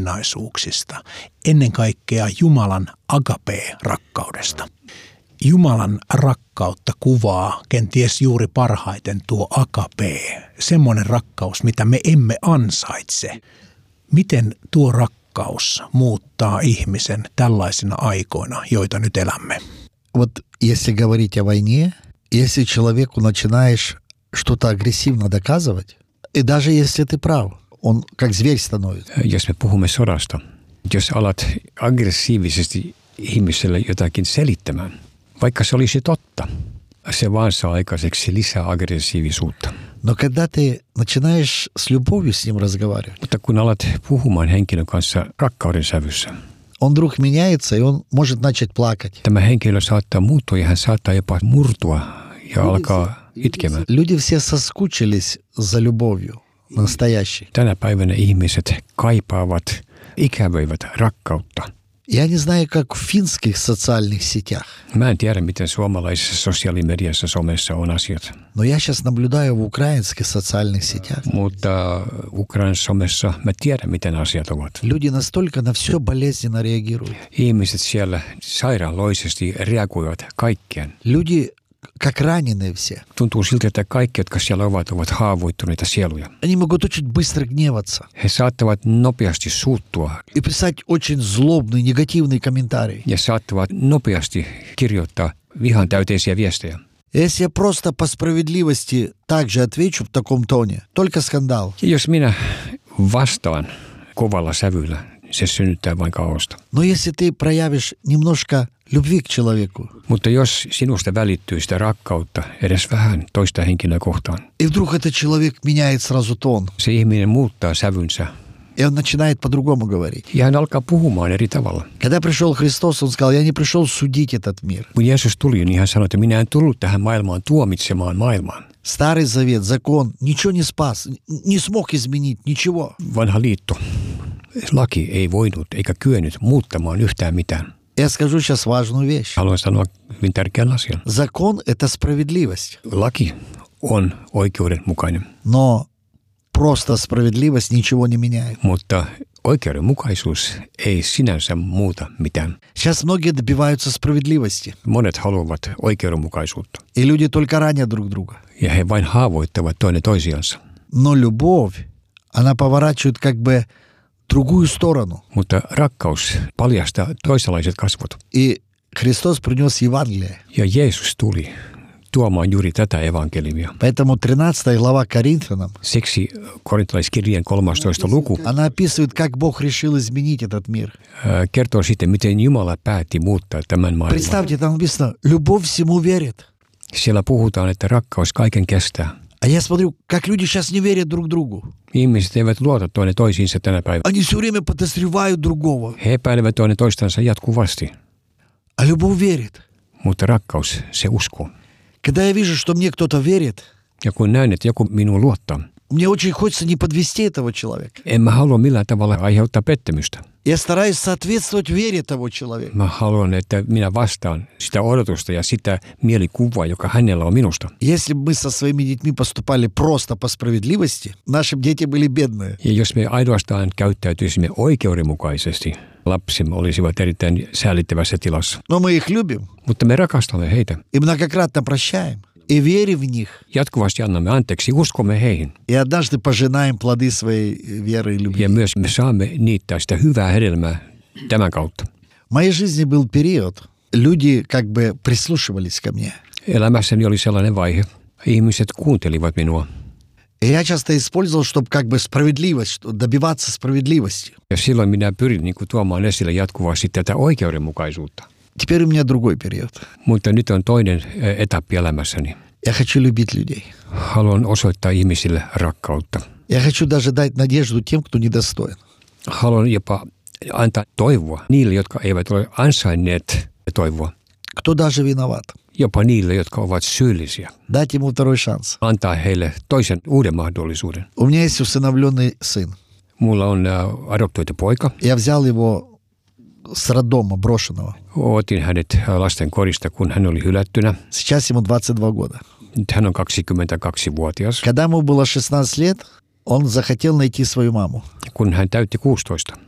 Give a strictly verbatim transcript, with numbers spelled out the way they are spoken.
ominaisuuksista, ennen kaikkea Jumalan agape-rakkaudesta. Jumalan rakkautta kuvaa kenties juuri parhaiten tuo agape, semmoinen rakkaus, mitä me emme ansaitse. Miten tuo rakkaus muuttaa ihmisen tällaisina aikoina, joita nyt elämme? Вот если говорить о войне, если человеку начинаешь что-то агрессивно доказывать, и даже если ты прав, он как зверь становится. Jos me puhumme sodasta, jos alat aggressiivisesti ihmiselle jotakin selittämään, vaikka se olisi totta, se vaan saa aikaiseksi lisää aggressiivisuutta. Но когда ты начинаешь с любовью с ним разговаривать, Mutta kun alat puhumaan henkilön kanssa rakkauden sävyssä, он вдруг меняется, и он может начать плакать. tämä henkilö saattaa muuttua ja hän saattaa jopa murtua ja alkaa itkemään. Люди все соскучились за любовью настоящей. Tänä päivänä ihmiset kaipaavat, ikävöivät rakkautta. Я не знаю, как в финских социальных сетях, Mä en tiedä, miten suomalaisessa sosiaalimediassa somessa on asiat, но я сейчас наблюдаю в украинских социальных сетях. mutta Ukrainan somessa mä tiedän, miten asiat ovat. Люди настолько на все болезненно реагируют. Ihmiset siellä sairaaloisesti reagoivat kaikkeen. Люди как раненые все. Tuntuu siltä, että kaikki, jotka siellä ovat, ovat haavoittuneita sieluja. Они могут очень быстро гневаться He saattavat nopeasti suuttua и писать очень злобные, негативные комментарии. ja saattavat nopeasti kirjoittaa vihan täyteisiä viestejä. Если я просто по справедливости также отвечу в таком тоне, только скандал. Ja jos minä vastaan kovalla sävyllä, se synnyttää vain kaaosta. Но если ты проявишь немножко любви к человеку, Mutta jos sinusta välittyy sitä rakkautta edes vähän toista henkilöä kohtaan, и вдруг этот человек меняет сразу тон, se ihminen muuttaa sävynsä и он начинает по-другому говорить. ja hän alkaa puhumaan eri tavalla. Когда пришел Христос, он сказал, я не пришел судить этот мир. Kun Jeesus tuli, niin hän sanoi, että minä en tullut tähän maailmaan tuomitsemaan maailmaan. Старый завет, закон, ничего не спас, не смог изменить, ничего. Vanha liitto, laki ei voinut eikä kyennyt muuttamaan yhtään mitään. Я скажу сейчас важную вещь. Haluan sanoa hyvin tärkeän asian. Закон – это справедливость. Laki on oikeudenmukainen, Но просто справедливость ничего не меняет. mutta oikeudenmukaisuus ei sinänsä muuta mitään. Сейчас многие добиваются справедливости. Monet haluavat oikeudenmukaisuutta И люди только ранят друг друга. ja he vain haavoittavat toinen toisiansa. Но любовь, она поворачивает как бы другую сторону. Mutta rakkaus paljastaa toisenlaiset kasvot. И Христос принес Евангелие. Ja Jeesus tuli tuomaan juuri tätä evankeliumia. Поэтому тринадцатая глава Коринфянам, Siksi korintalaiskirjeen kolmastoista luku она описывает, как Бог решил изменить этот мир. ää, kertoo sitten, miten Jumala päätti muuttaa tämän maailman. Представьте, там написано, любовь всему верит. Siellä puhutaan, että rakkaus kaiken kestää. А я смотрю, как люди сейчас не верят друг другу. Ihmiset eivät luota toinen toisiinsa tänä päivänä. Они все время подозревают другого. He epäilevät toinen toistansa jatkuvasti, А любовь верит. mutta rakkaus, se uskoo. Когда я вижу, что мне кто-то верит, Ja kun näen, että joku minuun luottaa, мне очень хочется не подвести этого человека. en mä halua millään tavalla aiheuttaa pettymystä. Я стараюсь соответствовать вере того человека. Mä haluan, että minä vastaan sitä odotusta ja sitä mielikuvaa, joka hänellä on minusta. Если бы мы со своими детьми поступали просто по справедливости, наши дети были бедные. Ja jos me ainoastaan käyttäytyisimme oikeudenmukaisesti, lapsimme olisivat erittäin säällittävässä tilassa. Но мы их любим Mutta me rakastamme heitä. и многократно прощаем. И верим в них. Jatkuvasti annamme anteeksi, uskomme heihin. И однажды пожинаем плоды своей веры и любви. Ja myös me saamme niittää sitä hyvää hedelmää tämän kautta. В моей жизни был период, люди как бы прислушивались ко мне. Elämässäni oli sellainen vaihe. Ihmiset kuuntelivat minua. И я часто использовал, чтобы как бы справедливость, добиваться справедливости. Ja silloin minä pyrin niin kuin, tuomaan esille jatkuvasti tätä oikeudenmukaisuutta. Теперь у меня другой период. Mutta nyt on toinen etappi elämässäni. Я хочу любить людей. Haluan osoittaa ihmisille rakkautta. Я хочу даже дать надежду тем, кто недостоин. Haluan jopa antaa toivoa niille, jotka eivät ole ansainneet toivoa. Кто даже виноват. Jopa niille, jotka ovat syyllisiä. Дать ему второй шанс. Antaa heille toisen uuden mahdollisuuden. У меня есть усыновленный сын. Mulla on uh, adoptoitu poika. Я взял его с роддома брошенного. Otin hänet lasten kodista, kun hän oli hylättynä. Сейчас ему двадцать два года. Nyt hän on kaksikymmentäkaksivuotias. Когда ему было шестнадцать лет, он захотел найти свою маму. Kun hän täytti kuusitoista,